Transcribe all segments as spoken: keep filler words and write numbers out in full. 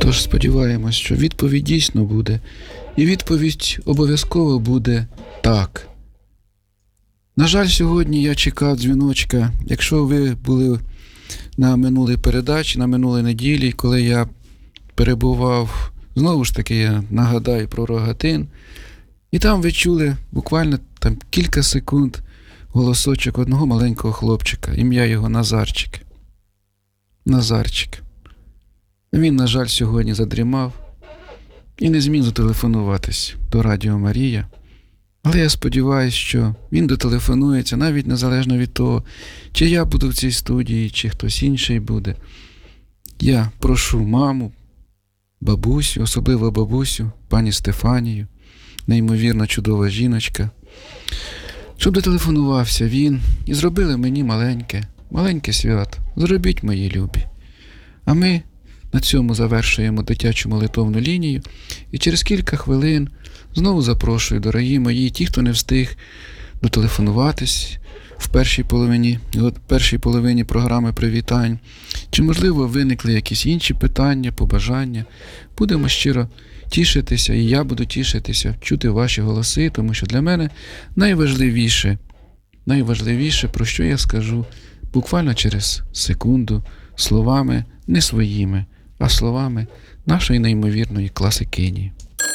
Тож сподіваємось, що відповідь дійсно буде. І відповідь обов'язково буде так. На жаль, сьогодні я чекав дзвіночка. Якщо ви були на минулій передачі, на минулій неділі, коли я перебував, знову ж таки, я нагадаю про Рогатин, і там ви чули буквально там кілька секунд голосочок одного маленького хлопчика, ім'я його Назарчик. Назарчик. Він, на жаль, сьогодні задрімав і не зміг зателефонуватись до Радіо Марія. Але я сподіваюся, що він дотелефонується, навіть незалежно від того, чи я буду в цій студії, чи хтось інший буде. Я прошу маму, бабусю, особливо бабусю, пані Стефанію, неймовірно чудова жіночка, щоб дотелефонувався він і зробили мені маленьке, маленьке свято. Зробіть, мої любі. А ми на цьому завершуємо дитячу молитовну лінію. І через кілька хвилин знову запрошую, дорогі мої, ті, хто не встиг дотелефонуватись в першій половині, в першій половині програми привітань, чи, можливо, виникли якісь інші питання, побажання. Будемо щиро тішитися, і я буду тішитися, чути ваші голоси, тому що для мене найважливіше, найважливіше, про що я скажу буквально через секунду, словами не своїми, а словами нашої неймовірної класикині.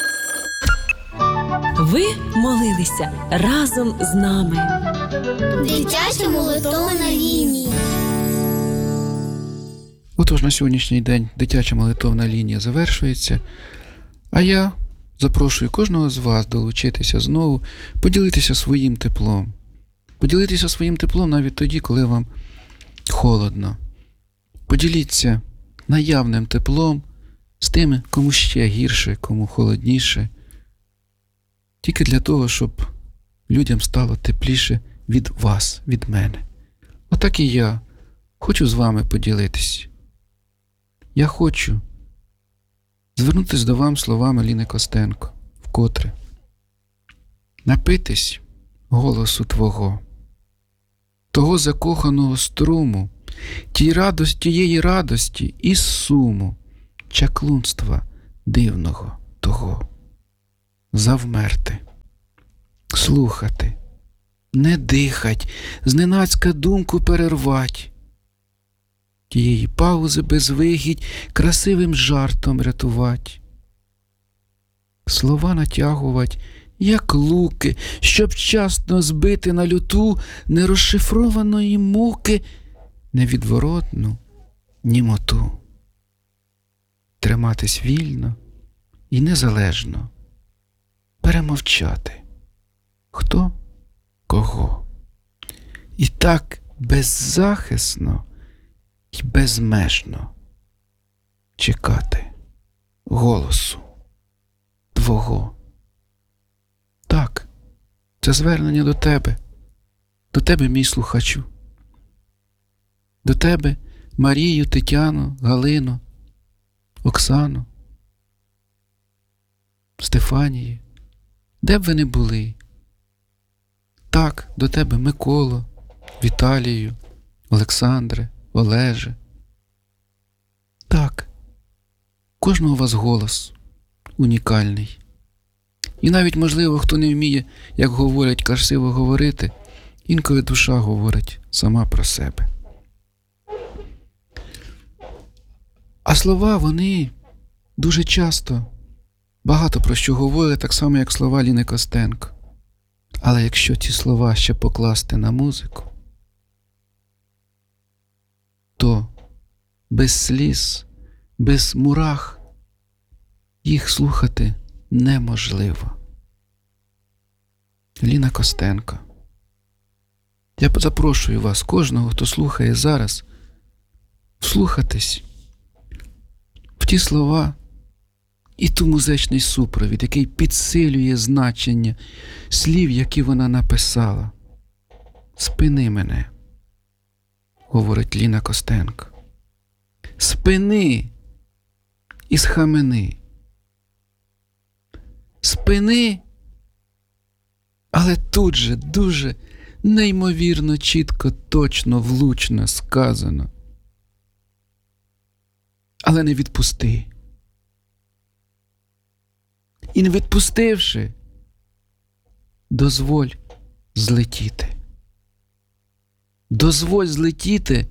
Ви молилися разом з нами. Дитяча молитовна лінія. Отож, на сьогоднішній день дитяча молитовна лінія завершується, а я запрошую кожного з вас долучитися знову, поділитися своїм теплом. Поділитися своїм теплом навіть тоді, коли вам холодно. Поділіться наявним теплом з тими, кому ще гірше, кому холодніше. Тільки для того, щоб людям стало тепліше від вас, від мене. Отак і я хочу з вами поділитись. Я хочу звернутися до вам словами Ліни Костенко, вкотре. Напитись голосу Твого, того закоханого струму, тієї радості, тієї радості і суму, чаклунства дивного того. Завмерти, слухати, не дихать, зненацька думку перервать, тієї паузи безвигідь красивим жартом рятувать, слова натягувать, як луки, щоб вчасно збити на люту нерозшифрованої муки невідворотну німоту. Триматись вільно і незалежно, перемовчати, хто кого. І так беззахисно і безмежно чекати голосу Твого. Так, це звернення до тебе, до тебе, мій слухачу, до тебе, Марію, Тетяну, Галину, Оксану, Стефанії, де б ви не були. Так, до тебе, Миколо, Віталію, Олександре, Олеже. Так, кожного у вас голос унікальний. І навіть, можливо, хто не вміє, як говорять, красиво говорити, інколи душа говорить сама про себе. А слова, вони дуже часто багато про що говорять, так само, як слова Ліни Костенко. Але якщо ці слова ще покласти на музику, то без сліз, без мурах їх слухати неможливо. Ліна Костенко. Я запрошую вас, кожного, хто слухає зараз, вслухатись в ті слова і ту музичний супровід, який підсилює значення слів, які вона написала. «Спини мене», говорить Ліна Костенко. «Спини і схамени». Спини, але тут же дуже неймовірно чітко, точно, влучно сказано. Але не відпусти. і не відпустивши, дозволь злетіти. Дозволь злетіти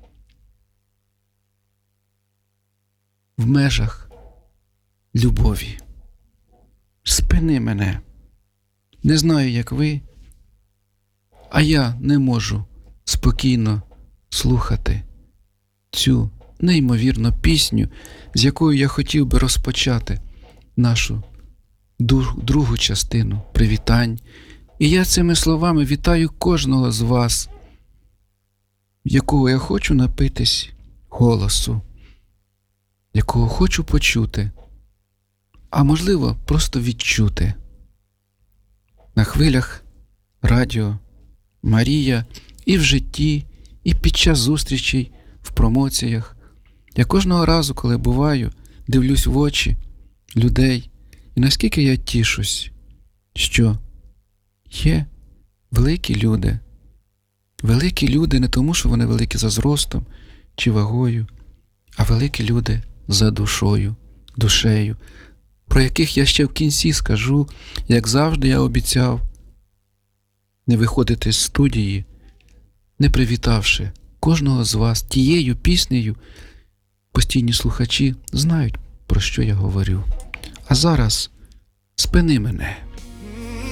в межах любові. Спини мене. Не знаю, як ви, а я не можу спокійно слухати цю неймовірну пісню, з якою я хотів би розпочати нашу другу частину привітань. І я цими словами вітаю кожного з вас, якого я хочу напитись голосу, якого хочу почути, а можливо просто відчути. На хвилях радіо Марія і в житті, і під час зустрічей в промоціях. Я кожного разу, коли буваю, дивлюсь в очі людей, і наскільки я тішусь, що є великі люди. Великі люди не тому, що вони великі за зростом чи вагою, а великі люди за душою, душею, про яких я ще в кінці скажу, як завжди я обіцяв не виходити з студії, не привітавши кожного з вас тією піснею. Постійні слухачі знають, про що я говорю. А зараз спини мене.